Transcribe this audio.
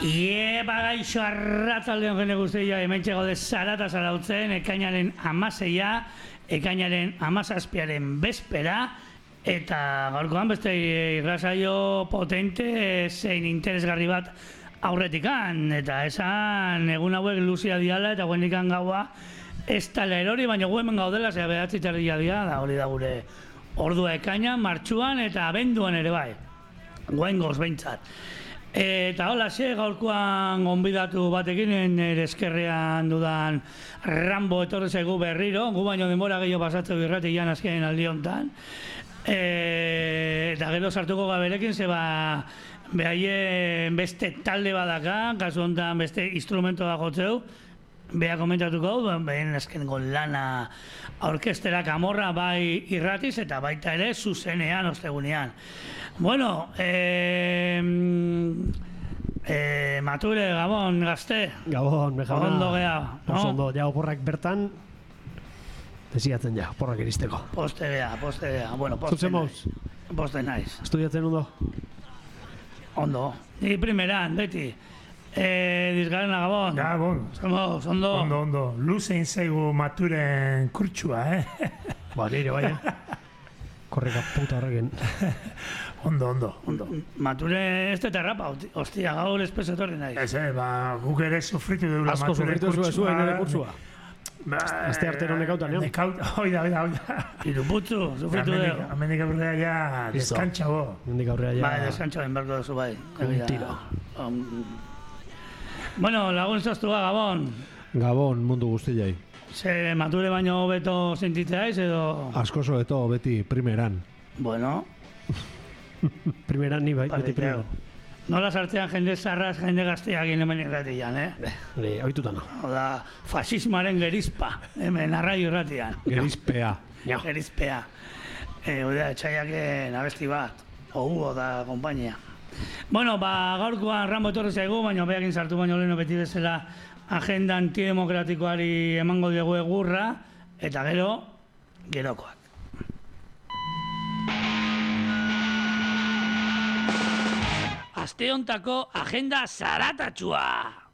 Bagaixo arratzaldeon jende guztia, hemen txegode zarata zarautzen, ekainaren 16, ekainaren 17aren bezpera, eta gaurkoan beste irrasaio potente zein interesgarri bat aurretikan, eta esan egun hauek luzia diala eta guendikan gaua ez tala erori, baina gu hemen gaudela, zera behatzi tardia dia, da hori da gure ordua ekainan, martxuan eta abenduan ere bai, guen goz behintzat. Eta hola, gaurkoan gonbidatu batekin nire eskerrean dudan Rambo etorri zaigu berriro, gu baino denbora gehiago pasatzeu irratian azken aldi honetan. Eta gero sartuko gaberekin, zeba behaien beste talde badaka, kasu honetan beste instrumentoa jotzeu, beha komentatuko, behen azkengo lana orkesterak amorra bai irratiz eta baita ere zuzenean, ostegunean. Bueno, Mature, Gabon, gazte. Gabon, mejana. Ondo geha, no? Ondo, ja oporrak bertan, desiatzen ja, oporrak iristeko. Poste geha. Bueno, poste naiz. Poste naiz. Estudiatzen ondo? Ondo. Ni primeran, beti. Dizgarena, Gabon. Gabon. Somos, ondo. Ondo. Luzein zaigu Maturen kurtsua, Ba, nire, bai, Korreka puta horrekin. Ondo. Mature ez dut errapa, ostia, gaur espeso etorri nahi. Ez, guk ere sufritu deula Asko Maturen sufritu zuen ere kurtsua. Azte artero nekautan, jo? Oida. Iruputzu, sufritu dugu. Amendik aurrera ja, deskantxa bo. Amendik aurrera ja... Bai, deskantxa den berko duzu, bai. Un tiro. Bueno, lagun zoztua, Gabon. Gabon, mundu guztiai. Ze Mature baino beto sentitzeaiz edo... Askoso beto beti primeran. Bueno... Primeran ni bai, beti primeran. Nola sartzean jende zarraz, jende gazteak hemen irratian, Oituta no. Oda, fasismoaren gerizpa, hemen arraio irratian. Gerizpea. Gerizpea. Oda, etxaiaken abesti bat. Ohuo da kompainia. Bueno, gaurkoan Rambo etorri zaigu, baina behakin sartu baino leheno beti bezala agenda antidemokratikoari emango dugu egurra, eta gerokoak. Aste hontako agenda zaratatxua!